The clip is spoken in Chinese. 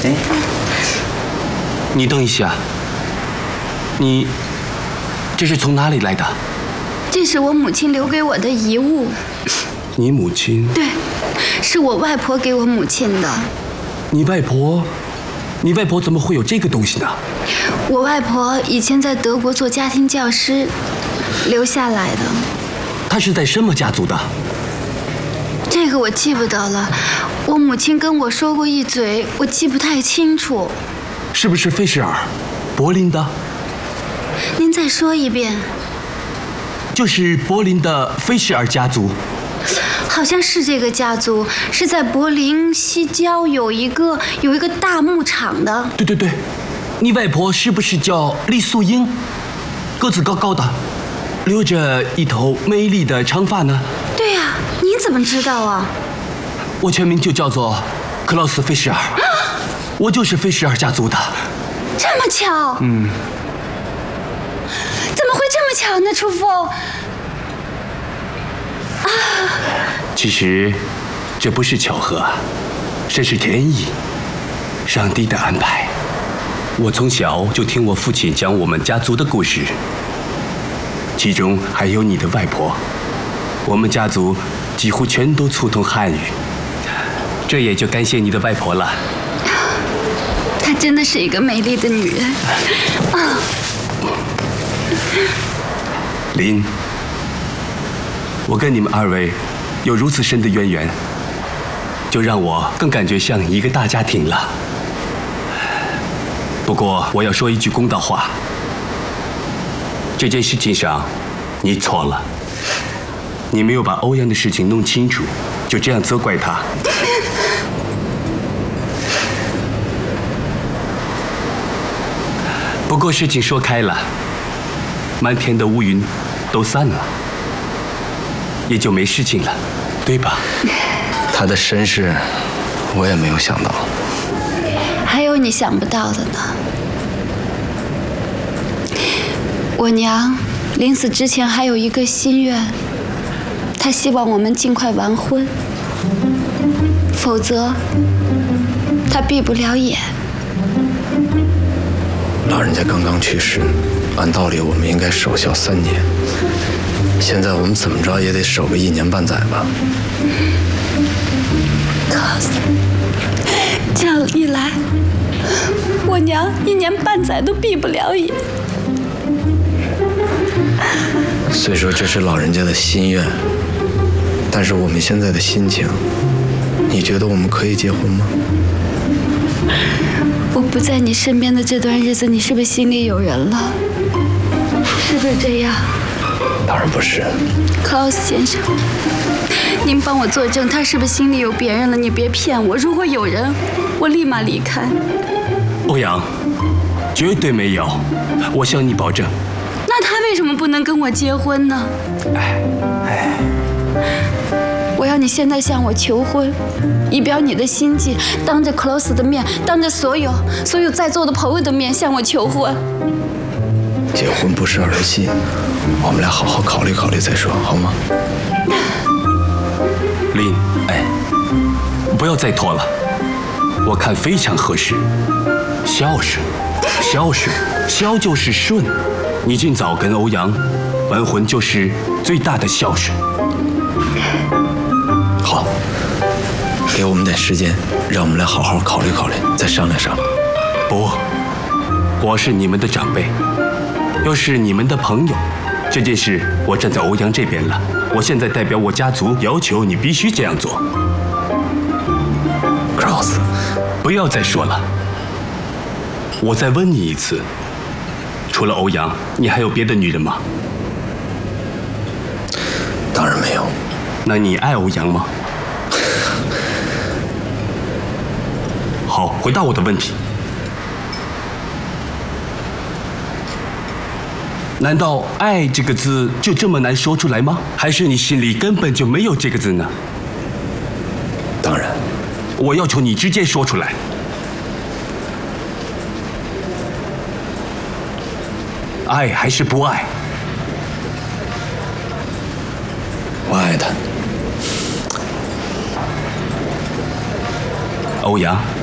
哎， 你等一下，你这是从哪里来的？ 这是我母亲留给我的遗物。 你母亲？ 对，是我外婆给我母亲的。 你外婆？你外婆怎么会有这个东西呢？ 我外婆以前在德国做家庭教师，留下来的。 她是在什么家族的？ 这个我记不得了，我母亲跟我说过一嘴，我记不太清楚。 是不是费舍尔？柏林的？ 您再说一遍。 就是柏林的费舍尔家族。 好像是这个家族，是在柏林西郊有一个大牧场的。 对对对，你外婆是不是叫李素英？个子高高的，留着一头美丽的长发呢？ 对呀，您怎么知道啊？ 我全名就叫做克劳斯·费舍尔，我就是费舍尔家族的。 这么巧？嗯。怎么会这么巧呢，楚风？ 其实，这不是巧合，这是天意，上帝的安排。我从小就听我父亲讲我们家族的故事，其中还有你的外婆。我们家族几乎全都粗通汉语，这也就感谢你的外婆了。 她真的是一个美丽的女人。啊， 林，我跟你们二位有如此深的渊源，就让我更感觉像一个大家庭了。不过我要说一句公道话，这件事情上你错了，你没有把欧阳的事情弄清楚，就这样责怪他。不过事情说开了，满天的乌云都散了，也就没事情了，对吧？ 他的身世，我也没有想到。 还有你想不到的呢。我娘临死之前还有一个心愿，她希望我们尽快完婚，否则她闭不了眼。 老人家刚刚去世，按道理我们应该守孝3年，现在我们怎么着也得守个1年半载吧。 可是这样一来，我娘1年半载都闭不了眼。 虽说这是老人家的心愿，但是我们现在的心情，你觉得我们可以结婚吗？ 我不在你身边的这段日子，你是不是心里有人了？是不是这样？ 当然不是。 克劳斯先生，您帮我作证，他是不是心里有别人了？你别骗我，如果有人，我立马离开。 欧阳，绝对没有，我向你保证。 那他为什么不能跟我结婚呢？我要你现在向我求婚，以表你的心迹，当着克劳斯的面，当着所有在座的朋友的面向我求婚。 结婚不是儿戏，我们俩好好考虑考虑再说，好吗？ 林，不要再拖了，我看非常合适。孝顺，孝顺，孝就是顺。你尽早跟欧阳完婚就是最大的孝顺。 好，给我们点时间，让我们俩好好考虑考虑，再商量商量。 不，我是你们的长辈，又是你们的朋友，这件事我站在欧阳这边了。我现在代表我家族要求你必须这样做。 Cross， 不要再说了。我再问你一次，除了欧阳，你还有别的女人吗？ 当然没有。 那你爱欧阳吗？好，回答我的问题。难道爱这个字就这么难说出来吗？还是你心里根本就没有这个字呢？ 当然。 我要求你直接说出来。爱还是不爱？ 我爱他。 欧阳。